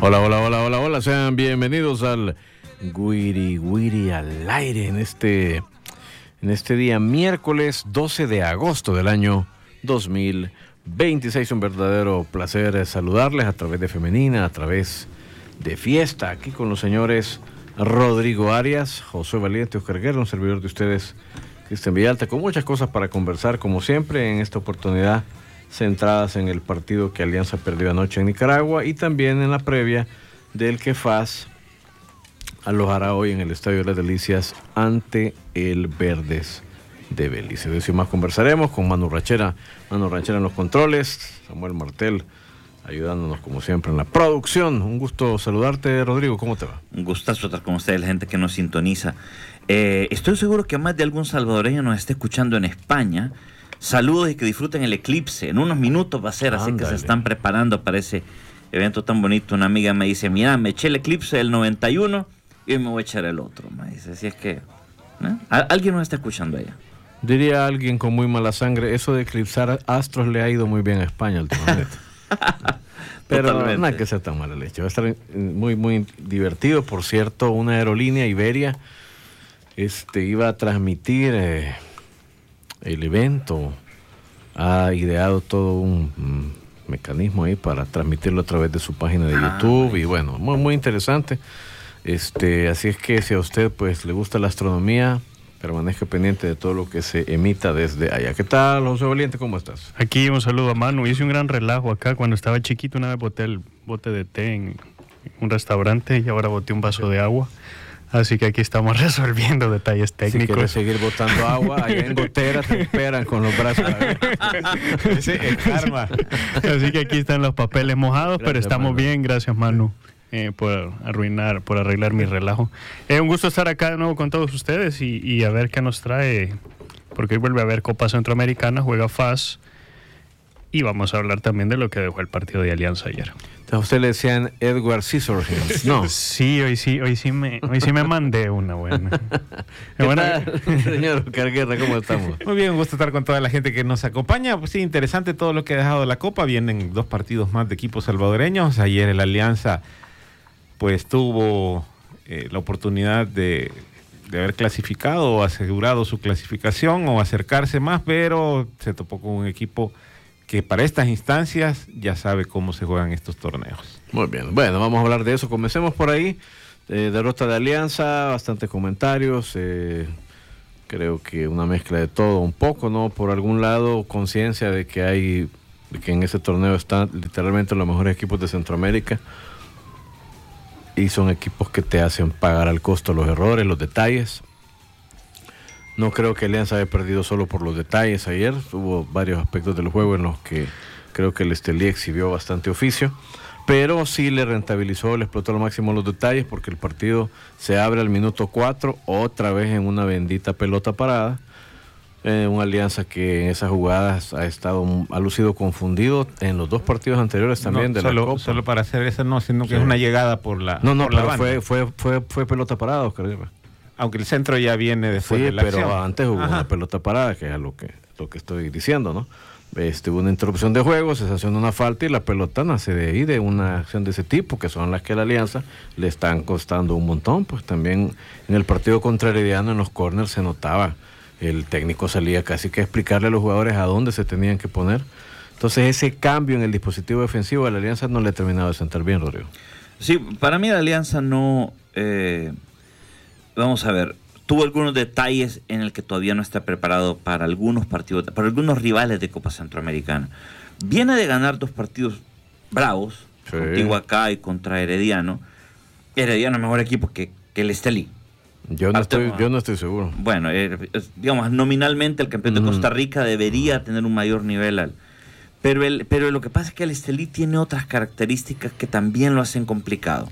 Hola, hola, hola, hola, hola, sean bienvenidos al Guiri Guiri al aire en este día miércoles 12 de agosto del año 2026. Un verdadero placer saludarles a través de Femenina, a través de Fiesta, aquí con los señores Rodrigo Arias, José Valiente, Oscar Guerra, un servidor de ustedes, Cristian Villalta, con muchas cosas para conversar, como siempre, en esta oportunidad, centradas en el partido que Alianza perdió anoche en Nicaragua y también en la previa del que FAS alojará hoy en el Estadio de las Delicias ante el Verdes de Belice. De eso y más conversaremos con Manu Ranchera en los controles, Samuel Martel ayudándonos como siempre en la producción. Un gusto saludarte, Rodrigo, ¿cómo te va? Un gustazo estar con ustedes, la gente que nos sintoniza. Estoy seguro que más de algún salvadoreño nos está escuchando en España. Saludos y que disfruten el eclipse. En unos minutos va a ser, así que se están preparando para ese evento tan bonito. Una amiga me dice, mira, me eché el eclipse del 91 y hoy me voy a echar el otro. Me dice, así es que alguien nos está escuchando allá. Diría alguien con muy mala sangre, eso de eclipsar astros le ha ido muy bien a España últimamente. Pero Totalmente. nada que sea tan mala leche. Va a estar muy, muy divertido. Por cierto, una aerolínea, Iberia, iba a transmitir el evento. Ha ideado todo un mecanismo ahí para transmitirlo a través de su página de YouTube. Y bueno, muy, muy interesante. Así es que si a usted pues le gusta la astronomía, permanezca pendiente de todo lo que se emita desde allá. ¿Qué tal, José Valiente? ¿Cómo estás? Aquí un saludo a Manu. Hice un gran relajo acá. Cuando estaba chiquito, una vez boté el bote de té en un restaurante y ahora boté un vaso de agua. Así que aquí estamos resolviendo detalles técnicos. Si quieres seguir botando agua, allá en Gotera te esperan con los brazos abiertos. Sí, el karma. Así que aquí están los papeles mojados, gracias, pero estamos Manu. Bien, gracias Manu. Por arreglar mi relajo. Un gusto estar acá de nuevo con todos ustedes y a ver qué nos trae, porque hoy vuelve a haber Copa Centroamericana, juega FAS y vamos a hablar también de lo que dejó el partido de Alianza ayer. A usted le decían Edward Scissorhands, ¿no? Sí, hoy sí me mandé una buena. ¿Qué tal, señor Carguerra? ¿Cómo estamos? Muy bien, un gusto estar con toda la gente que nos acompaña. Pues sí, interesante todo lo que ha dejado la Copa. Vienen 2 partidos más de equipos salvadoreños. Ayer el Alianza pues tuvo la oportunidad de haber clasificado o asegurado su clasificación o acercarse más, pero se topó con un equipo que para estas instancias ya sabe cómo se juegan estos torneos. Muy bien, bueno, vamos a hablar de eso. Comencemos por ahí. Derrota de Alianza, bastantes comentarios. Creo que una mezcla de todo un poco, ¿no? Por algún lado, conciencia de que en ese torneo están literalmente los mejores equipos de Centroamérica. Y son equipos que te hacen pagar al costo los errores, los detalles. No creo que Alianza haya perdido solo por los detalles ayer. Hubo varios aspectos del juego en los que creo que el Estelí exhibió bastante oficio. Pero sí le rentabilizó, le explotó al máximo los detalles porque el partido se abre al minuto 4, otra vez en una bendita pelota parada. Una Alianza que en esas jugadas ha lucido confundido en los 2 partidos anteriores también de la Copa. Solo para hacer eso no, sino que sí. Es una llegada por la No, por la pero banda. fue pelota parada, Oscar Guerra. Aunque el centro ya viene después de la acción. Pero antes hubo una pelota parada, que es lo que estoy diciendo, ¿no? Hubo una interrupción de juego, se sanciona una falta y la pelota nace de ahí, de una acción de ese tipo, que son las que a la Alianza le están costando un montón. Pues también en el partido contra Herediano, en los corners se notaba. El técnico salía casi que a explicarle a los jugadores a dónde se tenían que poner. Entonces ese cambio en el dispositivo defensivo de la Alianza no le ha terminado de sentar bien, Rodrigo. Sí, para mí la Alianza no... vamos a ver, tuvo algunos detalles en el que todavía no está preparado para algunos partidos, para algunos rivales de Copa Centroamericana. Viene de ganar 2 partidos bravos, sí, contigo acá y contra Herediano. Herediano es mejor equipo que el Estelí. Yo no estoy seguro. Bueno, digamos, nominalmente el campeón de Costa Rica debería tener un mayor nivel. Pero lo que pasa es que el Estelí tiene otras características que también lo hacen complicado.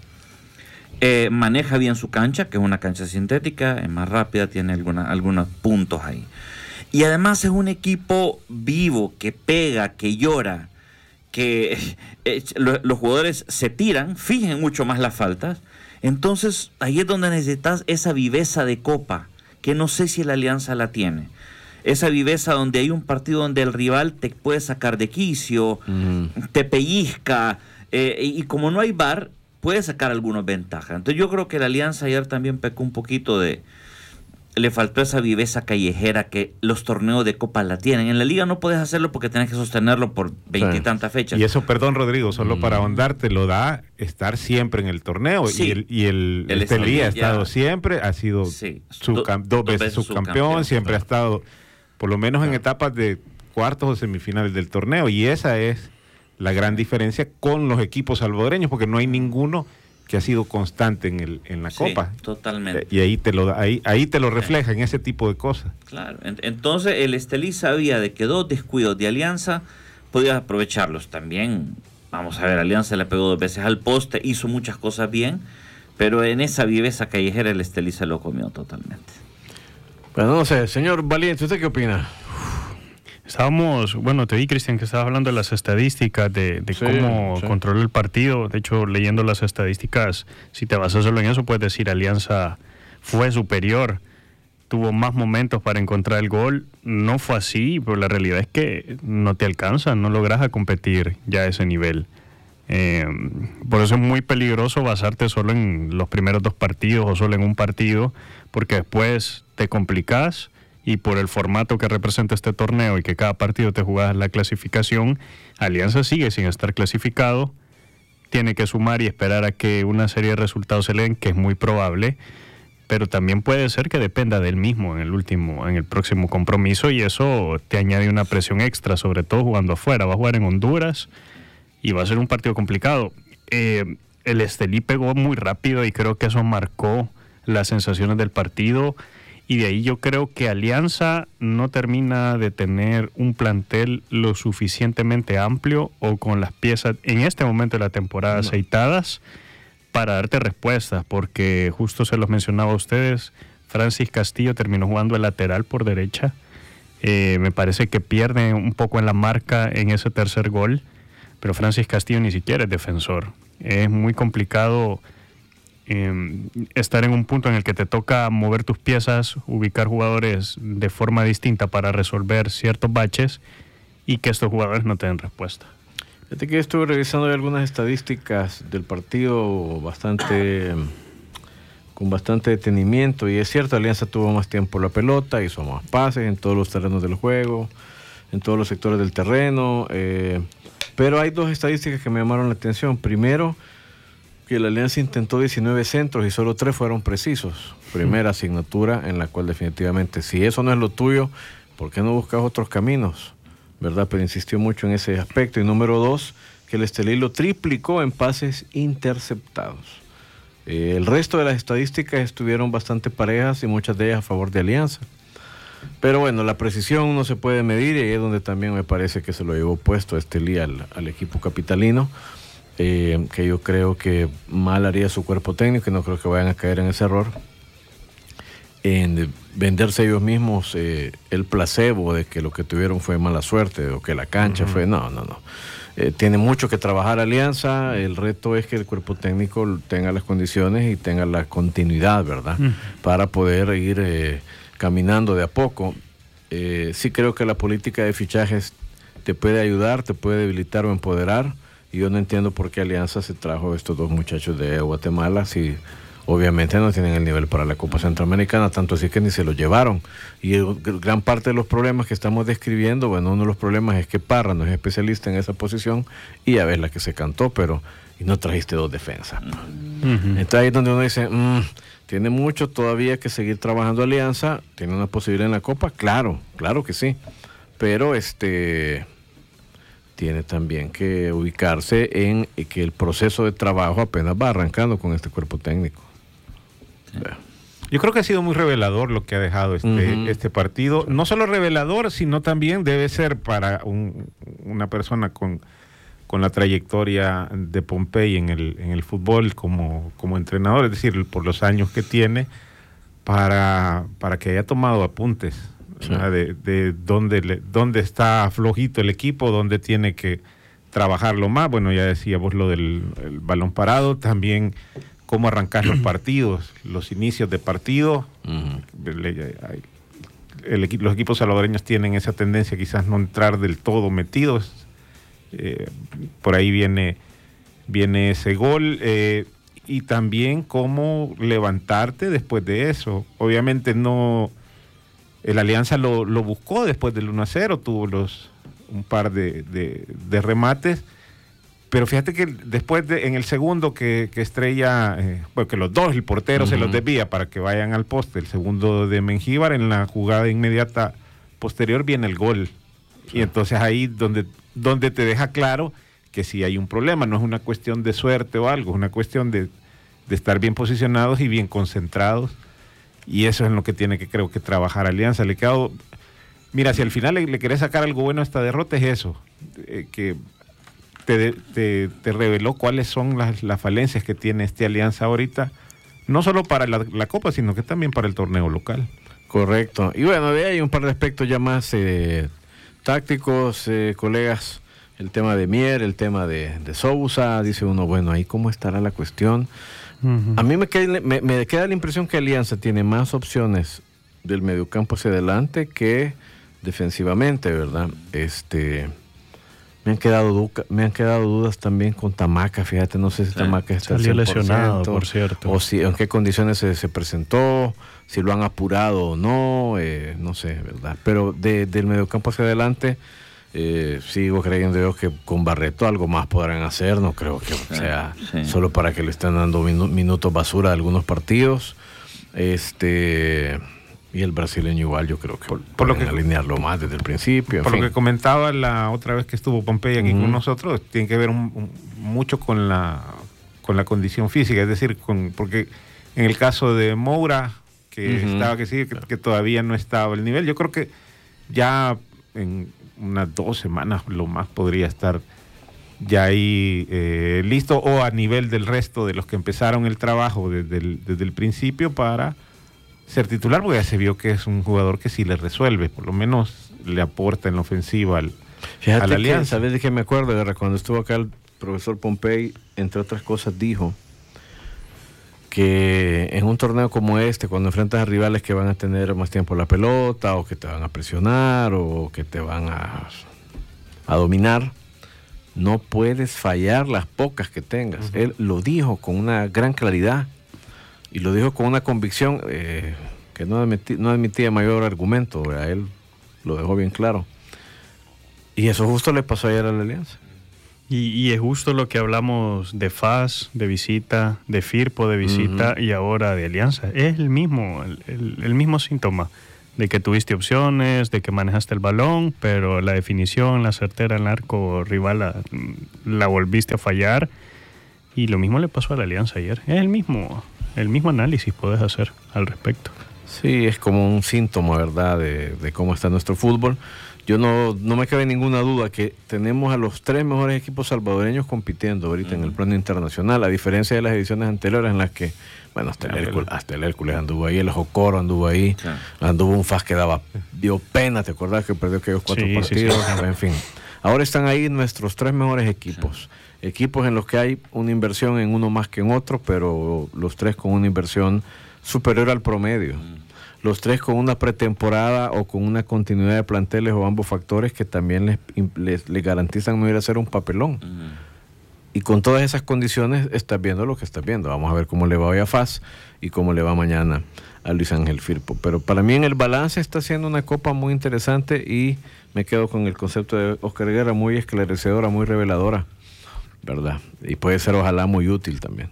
Maneja bien su cancha, que es una cancha sintética, es más rápida, tiene algunos puntos ahí. Y además es un equipo vivo, que pega, que llora, que los jugadores se tiran, fijen mucho más las faltas. Entonces, ahí es donde necesitas esa viveza de Copa, que no sé si la Alianza la tiene. Esa viveza donde hay un partido donde el rival te puede sacar de quicio, te pellizca, y como no hay VAR, puede sacar algunas ventajas. Entonces yo creo que la Alianza ayer también pecó un poquito le faltó esa viveza callejera que los torneos de Copa la tienen. En la Liga no puedes hacerlo porque tienes que sostenerlo por 20 y tantas fechas. Y eso, perdón Rodrigo, solo para ahondar, te lo da estar siempre en el torneo. Sí. Y el Estelí ha estado siempre, ha sido dos veces subcampeón, siempre ha estado por lo menos en etapas de cuartos o semifinales del torneo. Y esa es la gran diferencia con los equipos salvadoreños, porque no hay ninguno que ha sido constante en la Copa. Totalmente. Y ahí te lo refleja en ese tipo de cosas. Claro. Entonces el Estelí sabía de que 2 descuidos de Alianza podía aprovecharlos. También, vamos a ver, Alianza le pegó 2 veces al poste, hizo muchas cosas bien, pero en esa viveza callejera el Estelí se lo comió totalmente. Bueno, no sé, señor Valiente, ¿usted qué opina? Te vi, Cristian, que estabas hablando de las estadísticas, de cómo controló el partido. De hecho, leyendo las estadísticas, si te basas solo en eso, puedes decir Alianza fue superior, tuvo más momentos para encontrar el gol. No fue así, pero la realidad es que no te alcanza, no logras a competir ya a ese nivel. Por eso es muy peligroso basarte solo en los primeros 2 partidos o solo en un partido, porque después te complicas. Y por el formato que representa este torneo y que cada partido te jugas la clasificación, Alianza sigue sin estar clasificado, tiene que sumar y esperar a que una serie de resultados se le den, que es muy probable, pero también puede ser que dependa del mismo en el próximo compromiso, y eso te añade una presión extra, sobre todo jugando afuera. Va a jugar en Honduras y va a ser un partido complicado. El Estelí pegó muy rápido y creo que eso marcó las sensaciones del partido. Y de ahí yo creo que Alianza no termina de tener un plantel lo suficientemente amplio o con las piezas en este momento de la temporada aceitadas para darte respuestas, porque justo se los mencionaba a ustedes, Francis Castillo terminó jugando el lateral por derecha. Me parece que pierde un poco en la marca en ese tercer gol, pero Francis Castillo ni siquiera es defensor. Es muy complicado estar en un punto en el que te toca mover tus piezas, ubicar jugadores de forma distinta para resolver ciertos baches y que estos jugadores no te den respuesta. Fíjate que estuve revisando algunas estadísticas del partido con bastante detenimiento, y es cierto, Alianza tuvo más tiempo la pelota, hizo más pases en todos los terrenos del juego, en todos los sectores del terreno, pero hay 2 estadísticas que me llamaron la atención. Primero, que la Alianza intentó 19 centros y solo 3 fueron precisos. Primera asignatura en la cual definitivamente, si eso no es lo tuyo, ¿por qué no buscas otros caminos? ¿Verdad? Pero insistió mucho en ese aspecto. Y número 2, que el Estelí lo triplicó en pases interceptados. El resto de las estadísticas estuvieron bastante parejas y muchas de ellas a favor de Alianza. Pero bueno, la precisión no se puede medir, y ahí es donde también me parece que se lo llevó puesto Estelí al equipo capitalino. Que yo creo que mal haría su cuerpo técnico, y no creo que vayan a caer en ese error en venderse ellos mismos el placebo de que lo que tuvieron fue mala suerte o que la cancha fue... No. Tiene mucho que trabajar Alianza. El reto es que el cuerpo técnico tenga las condiciones y tenga la continuidad, ¿verdad? Para poder ir caminando de a poco. Sí creo que la política de fichajes te puede ayudar, te puede debilitar o empoderar. Y yo no entiendo por qué Alianza se trajo a estos 2 muchachos de Guatemala si obviamente no tienen el nivel para la Copa Centroamericana, tanto así que ni se lo llevaron. Y gran parte de los problemas que estamos describiendo, bueno, uno de los problemas es que Parra no es especialista en esa posición, y ya ves la que se cantó, pero y no trajiste 2 defensas. Entonces ahí es donde uno dice, tiene mucho todavía que seguir trabajando Alianza. ¿Tiene una posibilidad en la Copa? Claro que sí, pero tiene también que ubicarse en que el proceso de trabajo apenas va arrancando con este cuerpo técnico. Sí. Yo creo que ha sido muy revelador lo que ha dejado este partido. No solo revelador, sino también debe ser para una persona con la trayectoria de Pompey en el fútbol como entrenador, es decir, por los años que tiene, para que haya tomado apuntes. Sí. De dónde está flojito el equipo, dónde tiene que trabajarlo más. Bueno, ya decíamos lo del balón parado, también cómo arrancar los partidos, los inicios de partido. Los equipos salvadoreños tienen esa tendencia quizás no entrar del todo metidos. Por ahí viene ese gol. y también cómo levantarte después de eso. Obviamente el Alianza lo buscó después del 1-0, tuvo un par de remates, pero fíjate que después en el segundo que Estrella, que los dos, el portero se los desvía para que vayan al poste, el segundo de Mengíbar, en la jugada inmediata posterior viene el gol. Y entonces ahí donde te deja claro que sí hay un problema, no es una cuestión de suerte o algo, es una cuestión de estar bien posicionados y bien concentrados, y eso es en lo que tiene que, creo que, trabajar Alianza. Mira, si al final le querés sacar algo bueno a esta derrota, es eso, que te reveló cuáles son las falencias que tiene este Alianza ahorita, no solo para la Copa, sino que también para el torneo local. Correcto. Y bueno, de ahí hay un par de aspectos ya más tácticos, colegas. El tema de Mier, el tema de Sousa, dice uno, bueno, ahí cómo estará la cuestión. A mí me queda la impresión que Alianza tiene más opciones del mediocampo hacia adelante que defensivamente, ¿verdad? Me han quedado dudas también con Tamaca, fíjate, no sé si Tamaca está salió lesionado, por cierto. O si en qué condiciones se presentó, si lo han apurado o no, no sé, ¿verdad? Pero del mediocampo hacia adelante, sigo creyendo yo que con Barreto algo más podrán hacer, no creo que sea solo para que le estén dando minutos basura a algunos partidos. Y el brasileño igual, yo creo que por lo que alinearlo más desde el principio. Por lo que comentaba la otra vez que estuvo Pompey aquí con nosotros, tiene que ver mucho con la condición física, es decir, porque en el caso de Moura, que todavía no estaba al nivel, yo creo que ya en unas 2 semanas lo más podría estar ya ahí listo, o a nivel del resto de los que empezaron el trabajo desde el principio para ser titular, porque ya se vio que es un jugador que sí le resuelve, por lo menos le aporta en la ofensiva a la Alianza. ¿Sabes de qué me acuerdo? Cuando estuvo acá el profesor Pompey, entre otras cosas, dijo que en un torneo como este, cuando enfrentas a rivales que van a tener más tiempo la pelota, o que te van a presionar, o que te van a dominar, no puedes fallar las pocas que tengas. Él lo dijo con una gran claridad y lo dijo con una convicción que no admitía mayor argumento, ¿verdad? Él lo dejó bien claro. Y eso justo le pasó ayer a la Alianza. Y es justo lo que hablamos de FAS, de visita, de Firpo, de visita, y ahora de Alianza. Es el mismo síntoma de que tuviste opciones, de que manejaste el balón, pero la definición, la certera en el arco rival la volviste a fallar. Y lo mismo le pasó a la Alianza ayer. Es el mismo análisis puedes hacer al respecto. Sí, es como un síntoma, ¿verdad?, de cómo está nuestro fútbol. Yo no me cabe ninguna duda que tenemos a los 3 mejores equipos salvadoreños compitiendo ahorita en el plano internacional, a diferencia de las ediciones anteriores en las que, bueno, hasta el Hércules anduvo ahí, el Jocoro anduvo ahí, anduvo un FAS que dio pena, ¿te acuerdas que perdió aquellos 4 partidos? Sí. En fin, ahora están ahí nuestros 3 mejores equipos. Equipos en los que hay una inversión en uno más que en otro, pero los 3 con una inversión superior al promedio. Los 3 con una pretemporada o con una continuidad de planteles o ambos factores que también les garantizan no ir a hacer un papelón. Y con todas esas condiciones estás viendo lo que estás viendo. Vamos a ver cómo le va hoy a FAS y cómo le va mañana a Luis Ángel Firpo. Pero para mí en el balance está siendo una copa muy interesante y me quedo con el concepto de Oscar Guerra, muy esclarecedora, muy reveladora, ¿verdad? Y puede ser ojalá muy útil también.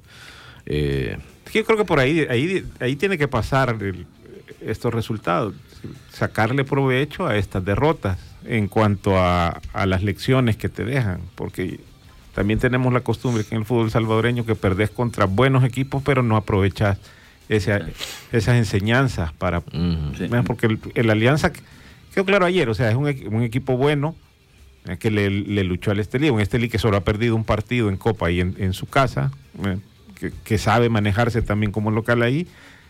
Yo creo que por ahí tiene que pasar estos resultados, sacarle provecho a estas derrotas en cuanto a las lecciones que te dejan, porque también tenemos la costumbre que en el fútbol salvadoreño que perdés contra buenos equipos, pero no aprovechas esas enseñanzas para porque el Alianza quedó claro ayer, o sea, es un equipo bueno que le luchó al Estelí, un Estelí que solo ha perdido un partido en Copa y en su casa, que sabe manejarse también como local ahí,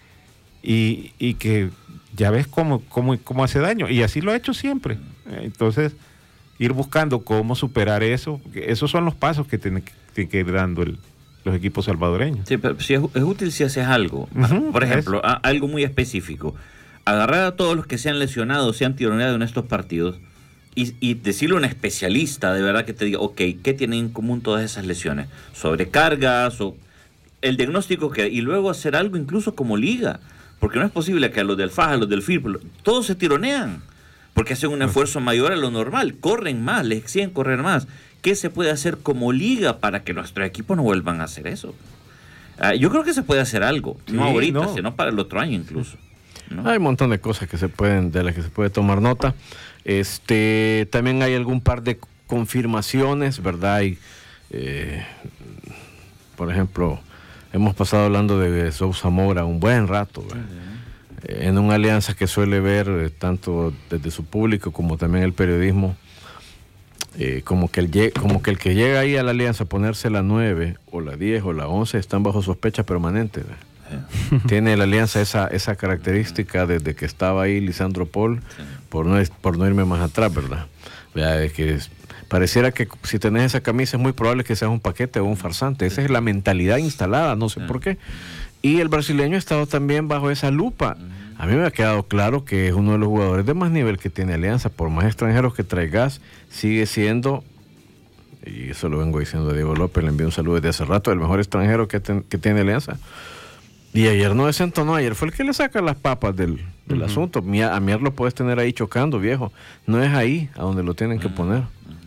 y que ya ves cómo hace daño, y así lo ha hecho siempre. Entonces, ir buscando cómo superar eso, esos son los pasos que tienen que ir dando los equipos salvadoreños. Sí, pero si es útil si haces algo. Por ejemplo, algo muy específico. Agarrar a todos los que se han lesionado, se han tironeado en estos partidos, y decirle a un especialista de verdad que te diga, ok, ¿qué tienen en común todas esas lesiones? Sobrecargas o... el diagnóstico y luego hacer algo incluso como liga, porque no es posible que a los del FAS, a los del FIR, todos se tironean, porque hacen un esfuerzo mayor a lo normal, corren más, les exigen correr más. ¿Qué se puede hacer como liga para que nuestros equipos no vuelvan a hacer eso? Yo creo que se puede hacer algo, no ahorita, sino para el otro año incluso, ¿no? Hay un montón de cosas de las que se puede tomar nota. También hay algún par de confirmaciones, ¿verdad? Por ejemplo, hemos pasado hablando de Sousa Mora un buen rato, ¿verdad? En una alianza que suele ver tanto desde su público como también el periodismo, como que el que llega ahí a la alianza a ponerse la 9 o la 10 o la 11 están bajo sospecha permanente, ¿verdad? Tiene la alianza esa característica desde que estaba ahí Lisandro Paul, por no irme más atrás, ¿verdad? De que pareciera que si tenés esa camisa es muy probable que seas un paquete o un farsante. Esa es la mentalidad instalada, no sé por qué. Y el brasileño ha estado también bajo esa lupa. A mí me ha quedado claro que es uno de los jugadores de más nivel que tiene Alianza. Por más extranjeros que traigas, sigue siendo, y eso lo vengo diciendo a Diego López, le envío un saludo desde hace rato, el mejor extranjero que tiene Alianza. Y ayer no desentonó, ayer fue el que le saca las papas del asunto. A Mier lo puedes tener ahí chocando, viejo. No es ahí a donde lo tienen que poner.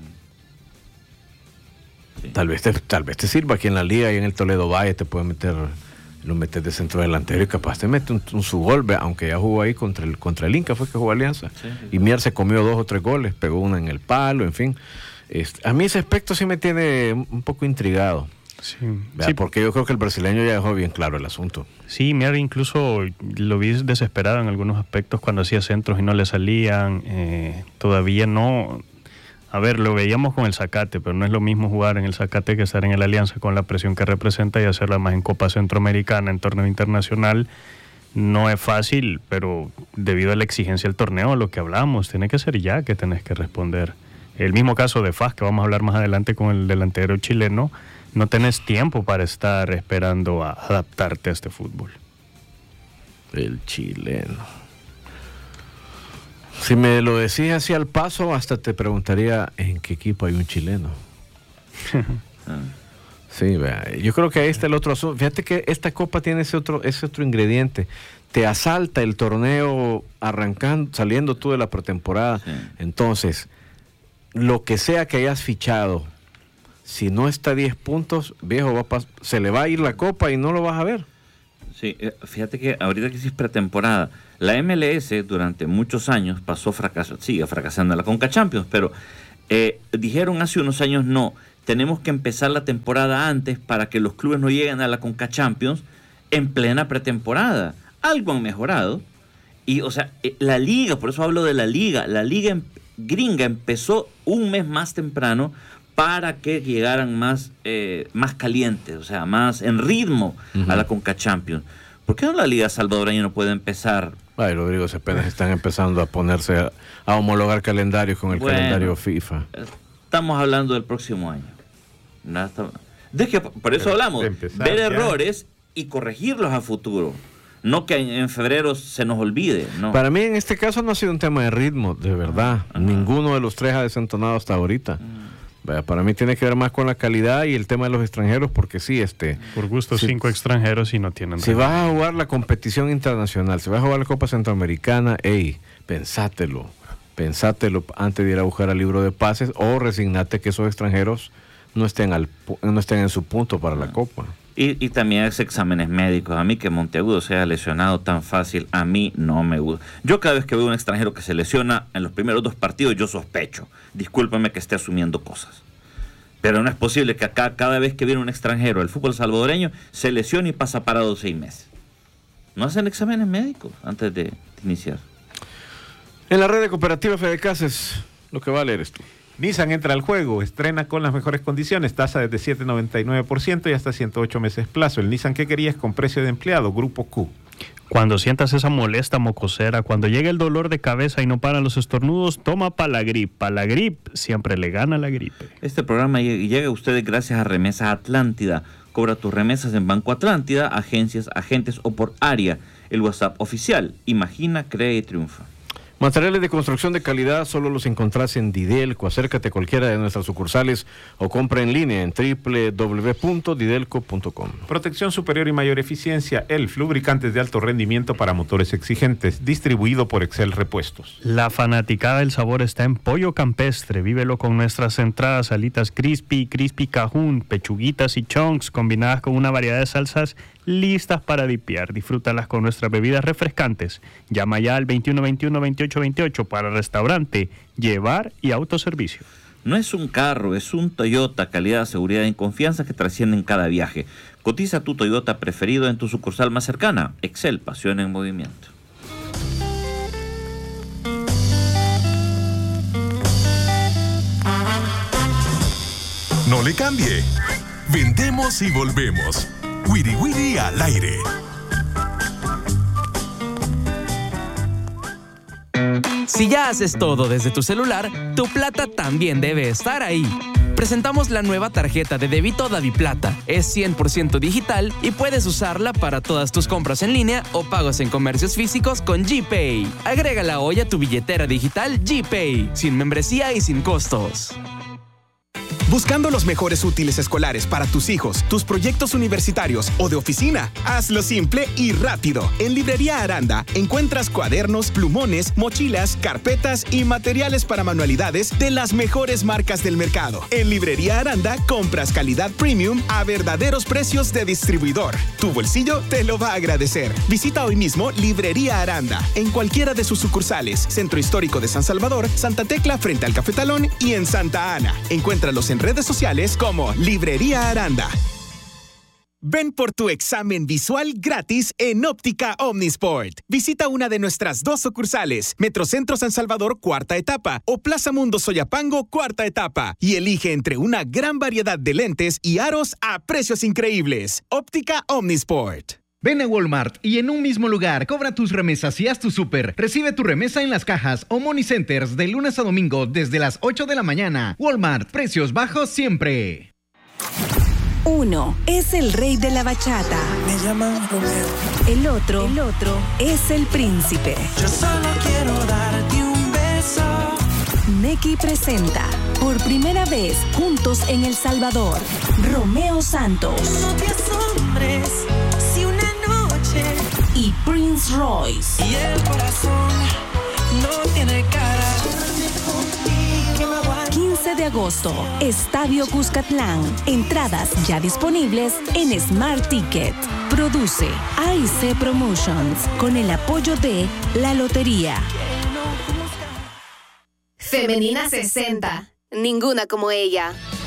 Sí. Tal vez te sirva aquí en la liga y en el Toledo Valle te puede meter, lo metes de centro delantero y capaz te mete un su gol, aunque ya jugó ahí contra el Inca, fue que jugó Alianza. Sí. Y Mier se comió 2 o 3 goles, pegó una en el palo, en fin. A mí ese aspecto sí me tiene un poco intrigado. Sí. Porque yo creo que el brasileño ya dejó bien claro el asunto. Sí, Mier incluso lo vi desesperado en algunos aspectos cuando hacía centros y no le salían. Todavía no. A ver, lo veíamos con el Zacate, pero no es lo mismo jugar en el Zacate que estar en el Alianza con la presión que representa y hacerla más en Copa Centroamericana, en torneo internacional. No es fácil, pero debido a la exigencia del torneo, lo que hablamos, tiene que ser ya que tenés que responder. El mismo caso de FAS, que vamos a hablar más adelante con el delantero chileno, no tenés tiempo para estar esperando a adaptarte a este fútbol. El chileno. Si me lo decís así al paso, hasta te preguntaría en qué equipo hay un chileno. Sí, vea, yo creo que ahí está el otro asunto. Fíjate que esta copa tiene ese otro ingrediente. Te asalta el torneo saliendo tú de la pretemporada. Sí. Entonces, lo que sea que hayas fichado, si no está a 10 puntos, viejo, se le va a ir la copa y no lo vas a ver. Sí, fíjate que ahorita que sí es pretemporada, la MLS durante muchos años sigue fracasando en la Conca Champions, pero dijeron hace unos años tenemos que empezar la temporada antes para que los clubes no lleguen a la Conca Champions en plena pretemporada. Algo han mejorado, y o sea, la liga, por eso hablo de la liga gringa empezó un mes más temprano para que llegaran más calientes, o sea, más en ritmo a la Conca Champions. ¿Por qué no la Liga Salvadoreña no puede empezar? Ay, Rodrigo, apenas están empezando a ponerse a homologar calendarios con el calendario FIFA. Estamos hablando del próximo año. Por eso hablamos, ver errores y corregirlos a futuro. No que en febrero se nos olvide, ¿no? Para mí en este caso no ha sido un tema de ritmo, de verdad. Ninguno de los tres ha desentonado hasta ahorita. Para mí tiene que ver más con la calidad y el tema de los extranjeros, porque sí, por gusto 5 extranjeros y no tienen. Si vas a jugar la competición internacional, si vas a jugar la Copa Centroamericana, pensátelo antes de ir a buscar al libro de pases, o resignate que esos extranjeros no estén en su punto para la Copa. Y también es exámenes médicos. A mí que Monteagudo sea lesionado tan fácil, a mí no me gusta. Yo cada vez que veo un extranjero que se lesiona en los primeros 2 partidos, yo sospecho. Discúlpame que esté asumiendo cosas. Pero no es posible que acá cada vez que viene un extranjero al fútbol salvadoreño se lesione y pasa parado 6 meses. No hacen exámenes médicos antes de iniciar. En la red de Cooperativa Fedecases, lo que vale eres tú. Nissan entra al juego, estrena con las mejores condiciones, tasa desde 7,99% y hasta 108 meses plazo. El Nissan que querías con precio de empleado, Grupo Q. Cuando sientas esa molesta mocosera, cuando llega el dolor de cabeza y no paran los estornudos, toma Palagrip. Palagrip siempre le gana la gripe. Este programa llega a ustedes gracias a Remesas Atlántida. Cobra tus remesas en Banco Atlántida, agencias, agentes o por área. El WhatsApp oficial. Imagina, cree y triunfa. Materiales de construcción de calidad solo los encontrás en Didelco. Acércate a cualquiera de nuestras sucursales o compra en línea en www.didelco.com. Protección superior y mayor eficiencia. ELF, lubricantes de alto rendimiento para motores exigentes. Distribuido por Excel Repuestos. La fanaticada del sabor está en Pollo Campestre. Vívelo con nuestras entradas, alitas crispy cajún, pechuguitas y chunks combinadas con una variedad de salsas listas para dipear. Disfrútalas con nuestras bebidas refrescantes. Llama ya al 2121-2828 para restaurante, llevar y autoservicio. No es un carro, es un Toyota. Calidad, seguridad y confianza que trascienden cada viaje. Cotiza tu Toyota preferido en tu sucursal más cercana. Excel, pasión en movimiento. No le cambie. Vendemos y volvemos. Wiri Wiri al aire. Si ya haces todo desde tu celular, tu plata también debe estar ahí. Presentamos la nueva tarjeta de débito DaviPlata. Es 100% digital y puedes usarla para todas tus compras en línea o pagos en comercios físicos con GPay. Agrégala hoy a tu billetera digital GPay, sin membresía y sin costos. Buscando los mejores útiles escolares para tus hijos, tus proyectos universitarios o de oficina, hazlo simple y rápido. En Librería Aranda encuentras cuadernos, plumones, mochilas, carpetas y materiales para manualidades de las mejores marcas del mercado. En Librería Aranda compras calidad premium a verdaderos precios de distribuidor. Tu bolsillo te lo va a agradecer. Visita hoy mismo Librería Aranda en cualquiera de sus sucursales, Centro Histórico de San Salvador, Santa Tecla frente al Cafetalón y en Santa Ana. Encuéntralos en redes sociales como Librería Aranda. Ven por tu examen visual gratis en Óptica Omnisport. Visita una de nuestras 2 sucursales, Metrocentro San Salvador, cuarta etapa, o Plaza Mundo Soyapango, cuarta etapa, y elige entre una gran variedad de lentes y aros a precios increíbles. Óptica Omnisport. Ven a Walmart y en un mismo lugar cobra tus remesas y haz tu súper. Recibe tu remesa en las cajas o money centers de lunes a domingo desde las 8 de la mañana. Walmart, precios bajos siempre. Uno es el rey de la bachata. Me llaman Romeo. El otro es el príncipe. Yo solo quiero darte un beso. Nequi presenta por primera vez juntos en El Salvador, Romeo Santos. No te asombres si una noche y Prince Royce. Y el corazón no tiene cara. 15 de agosto, Estadio Cuscatlán. Entradas ya disponibles en Smart Ticket. Produce AIC Promotions con el apoyo de La Lotería. Femenina 60. Ninguna como ella.